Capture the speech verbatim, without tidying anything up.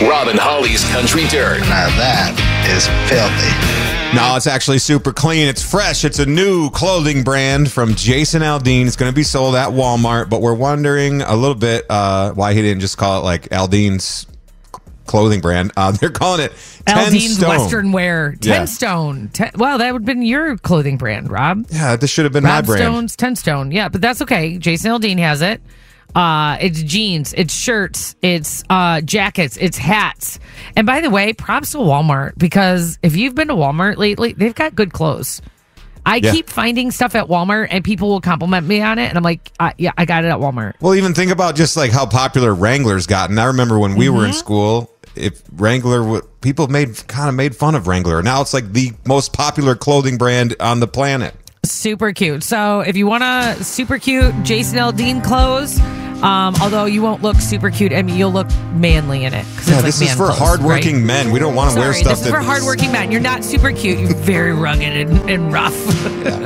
Rob and Holly's Country Dirt. Now that is filthy. No, it's actually super clean. It's fresh. It's a new clothing brand from Jason Aldean. It's going to be sold at Walmart, but we're wondering a little bit uh, why he didn't just call it like Aldean's clothing brand. Uh, they're calling it ten Aldean's Stone. Western Wear. ten Yeah. Stone. Ten, well, that would have been your clothing brand, Rob. Yeah, this should have been Rob my brand. Stone's ten Stone. Yeah, but that's okay. Jason Aldean has it. Uh, it's jeans, it's shirts, it's uh, jackets, it's hats. And by the way, props to Walmart, because if you've been to Walmart lately, they've got good clothes. I Yeah. keep finding stuff at Walmart and people will compliment me on it. And I'm like, uh, yeah, I got it at Walmart. Well, even think about just like how popular Wrangler's gotten. I remember when we Mm-hmm. were in school, if Wrangler, w- people made kind of made fun of Wrangler. Now it's like the most popular clothing brand on the planet. Super cute. So if you want a super cute Jason Aldean clothes, um, although you won't look super cute, I mean, you'll look manly in it. 'cause Yeah, it's this like is man for clothes, hardworking right? men. We don't want to wear Sorry, stuff this is that for hardworking men. You're not super cute. You're very rugged and, and rough.